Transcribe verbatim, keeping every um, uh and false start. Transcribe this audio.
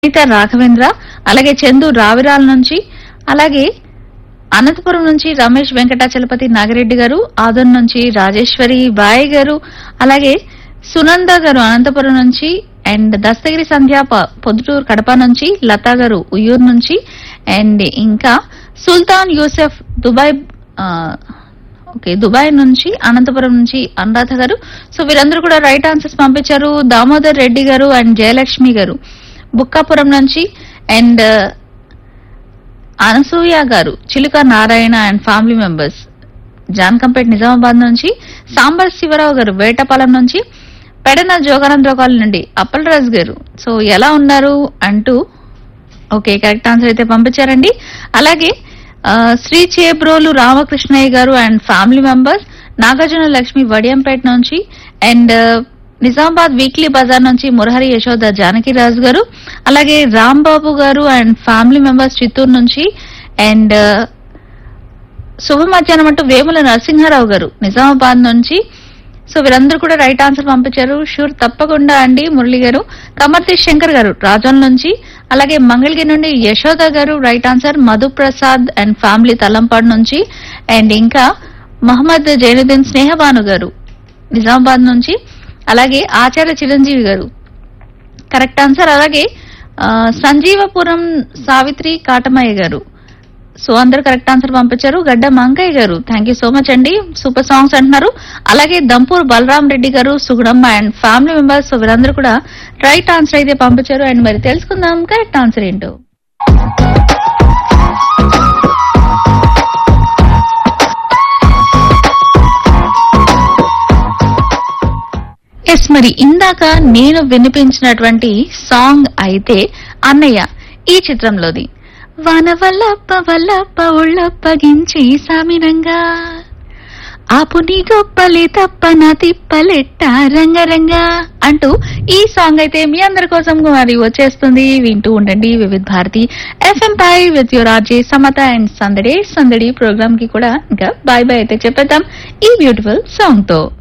సునీత రాఘవేంద్ర, అలాగే చందు రావిరాల నుంచి, అలాగే అనంతపురం నుంచి రమేష్ వెంకటాచలపతి నాగిరెడ్డి గారు, ఆదన్ నుంచి రాజేశ్వరి బాయ్ గారు, అలాగే సునంద గారు అనంతపురం నుంచి, అండ్ దస్తగిరి సంధ్య ప- పొద్దుటూరు కడప నుంచి, లతా గారు ఉయ్యూరు నుంచి, అండ్ ఇంకా సుల్తాన్ యూసెఫ్ దుబాయ్ ఆ, ఓకే దుబాయ్ నుంచి, అనంతపురం నుంచి అనురాధ గారు. సో వీరందరూ కూడా రైట్ ఆన్సర్స్ పంపించారు. దామోదర్ రెడ్డి గారు అండ్ జయలక్ష్మి గారు బుక్కాపురం నుంచి, అండ్ అనసూయ గారు చిలుక Narayana and family members Jankampet Nizamabad నుంచి, సాంబర్ శివరావు గారు వేటపాలెం నుంచి, పెడన జోగానందరావు కాలనీ నుండి అప్పలరాజు గారు. సో ఎలా ఉన్నారు అంటూ ఓకే కరెక్ట్ ఆన్సర్ అయితే పంపించారండి. అలాగే ఆ, శ్రీ చేబ్రోలు రామకృష్ణయ్య గారు and family members Nagarjuna Lakshmi Vadiyampeta నుంచి, అండ్ నిజామాబాద్ వీక్లీ బజార్ నుంచి మురహరి యశోద జానకిరాజు గారు, అలాగే రాంబాబు గారు అండ్ ఫ్యామిలీ మెంబర్స్ చిత్తూరు నుంచి, అండ్ శుభ మధ్యాహ్నం అంటూ వేముల నరసింహారావు గారు నిజామాబాద్ నుంచి. సో వీరందరూ కూడా రైట్ ఆన్సర్ పంపించారు. షూర్ తప్పకుండా అండి. మురళి గారు, కమర్తి శంకర్ గారు రాజన్ నుంచి, అలాగే మంగళగిరి నుండి యశోద గారు right answer, Madhu Prasad and family Talampadu నుంచి, అండ్ ఇంకా మహమ్మద్ జైనుద్దీన్ స్నేహబాను గారు నిజామాబాద్ నుంచి, అలాగే ఆచార్య చిరంజీవి గారు కరెక్ట్ ఆన్సర్, అలాగే ఆ, సంజీవపురం సావిత్రి కాటమయ్య గారు. సో అందరు కరెక్ట్ ఆన్సర్ పంపించారు. గడ్డ మంకయ్య గారు థ్యాంక్ యూ సో మచ్ అండి, సూపర్ సాంగ్స్ అంటున్నారు. అలాగే దంపూర్ బలరాం రెడ్డి గారు, Sugunamma and family members. So వీరందరూ కూడా రైట్ ఆన్సర్ అయితే పంపించారు. అండ్ మరి తెలుసుకుందాం కరెక్ట్ ఆన్సర్ ఏంటో. ఎస్ మరి ఇందాక నేను వినిపించినటువంటి సాంగ్ అయితే అన్నయ్య ఈ చిత్రంలోది. వనవల్లప్ప వల్లప్ప ఉళ్ళప్పగించి సామిరంగా ఆపు నీ గొప్పలే తప్ప నా తిప్పలెట్ట రంగరంగా అంటూ ఈ సాంగ్ అయితే మీ అందరి కోసం మరి వచ్చేస్తుంది. వింటూ ఉండండి వివిధ Bharati FM pi with your RJ Samata and సందడి సందడి ప్రోగ్రామ్ కి కూడా ఇంకా బాయ్ బాయ్ అయితే చెప్పేద్దాం ఈ బ్యూటిఫుల్ సాంగ్ తో.